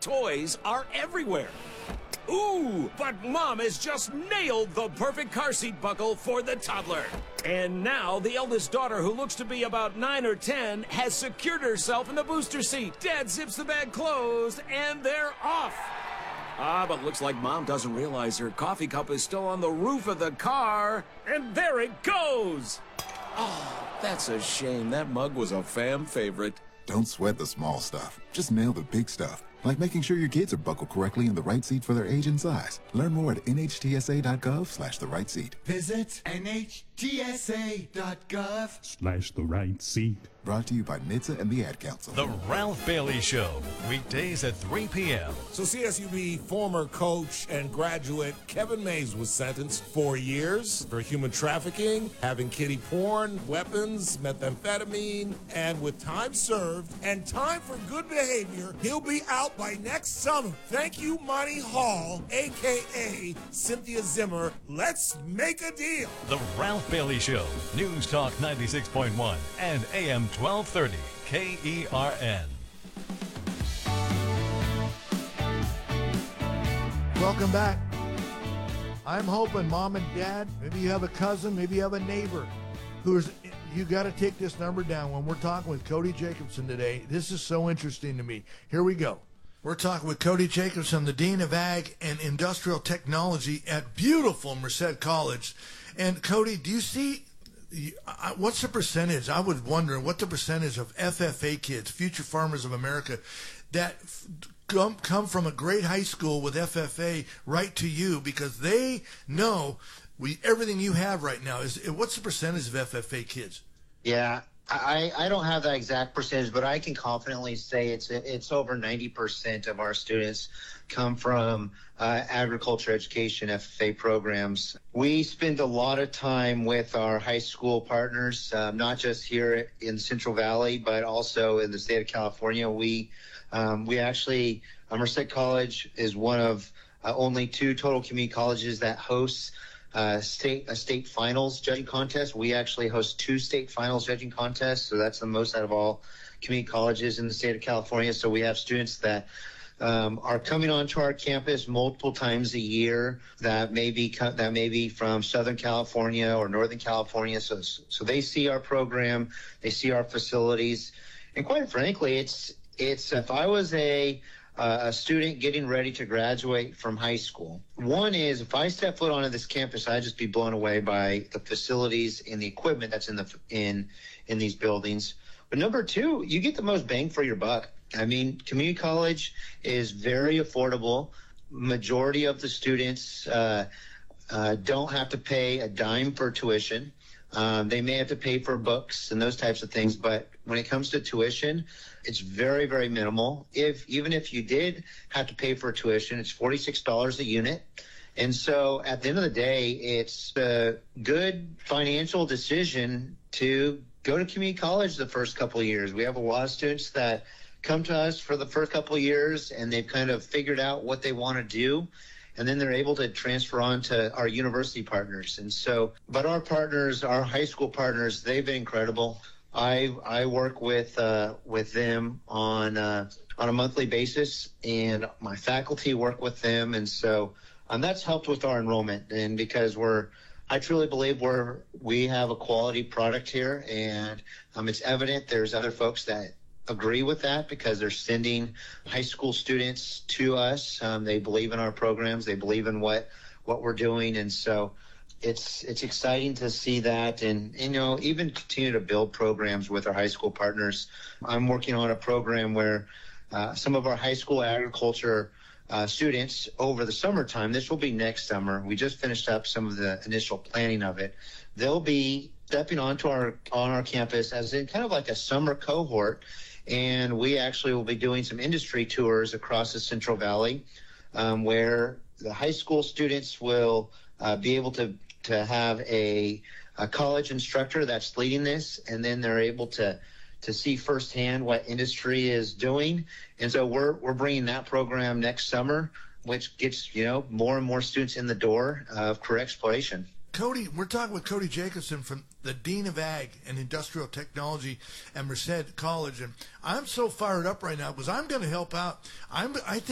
toys are everywhere. Ooh, but Mom has just nailed the perfect car seat buckle for the toddler. And now the eldest daughter, who looks to be about 9 or 10, has secured herself in the booster seat. Dad zips the bag closed, and they're off. But looks like Mom doesn't realize her coffee cup is still on the roof of the car. And there it goes. Oh, that's a shame. That mug was a fam favorite. Don't sweat the small stuff. Just nail the big stuff. Like making sure your kids are buckled correctly in the right seat for their age and size. Learn more at nhtsa.gov/the right seat. Visit nhtsa.gov/the right seat. Brought to you by NHTSA and the Ad Council. The Ralph Bailey Show, weekdays at 3 p.m. So CSUB former coach and graduate Kevin Mays was sentenced 4 years for human trafficking, having kiddie porn, weapons, methamphetamine, and with time served and time for good behavior, he'll be out by next summer. Thank you, Monty Hall, a.k.a. Cynthia Zimmer. Let's make a deal. The Ralph Bailey Show, News Talk 96.1 and AM 1230, KERN. Welcome back. I'm hoping Mom and Dad, maybe you have a cousin, maybe you have a neighbor you got to take this number down when we're talking with Cody Jacobson today. This is so interesting to me. Here we go. We're talking with Cody Jacobson, the Dean of Ag and Industrial Technology at beautiful Merced College. And Cody, do you see, what's the percentage? I was wondering what the percentage of FFA kids, Future Farmers of America, that come from a great high school with FFA right to you because they know everything you have right now. What's the percentage of FFA kids? Yeah, I don't have that exact percentage, but I can confidently say it's over 90% of our students come from agriculture education FFA programs. We spend a lot of time with our high school partners, not just here in Central Valley, but also in the state of California. We actually, Merced College is one of only 2 total community colleges that hosts a state finals judging contest. We actually host 2 state finals judging contests, so that's the most out of all community colleges in the state of California. So we have students that are coming onto our campus multiple times a year that may be from Southern California or Northern California. So they see our program, they see our facilities, and quite frankly, it's if I was a student getting ready to graduate from high school. One is, if I step foot onto this campus, I'd just be blown away by the facilities and the equipment that's in these buildings. But number 2, you get the most bang for your buck. I mean, community college is very affordable. Majority of the students don't have to pay a dime for tuition. They may have to pay for books and those types of things, but when it comes to tuition, it's very, very minimal. Even if you did have to pay for tuition, it's $46 a unit. And so at the end of the day, it's a good financial decision to go to community college the first couple of years. We have a lot of students that come to us for the first couple of years, and they've kind of figured out what they want to do. And then they're able to transfer on to our university partners. And so, but our partners, our high school partners, they've been incredible. I work with them on a monthly basis, and my faculty work with them. And so that's helped with our enrollment. And because I truly believe we have a quality product here, and it's evident there's other folks that agree with that because they're sending high school students to us. They believe in our programs. They believe in what we're doing. And so it's exciting to see that and even continue to build programs with our high school partners. I'm working on a program where some of our high school agriculture students over the summertime, this will be next summer. We just finished up some of the initial planning of it. They'll be stepping on our campus as in kind of like a summer cohort. And we actually will be doing some industry tours across the Central Valley where the high school students will be able to have a college instructor that's leading this, and then they're able to see firsthand what industry is doing. And so we're bringing that program next summer, which gets more and more students in the door of career exploration. Cody, we're talking with Cody Jacobson from the Dean of Ag and Industrial Technology at Merced College, and I'm so fired up right now because I'm going to help out. I think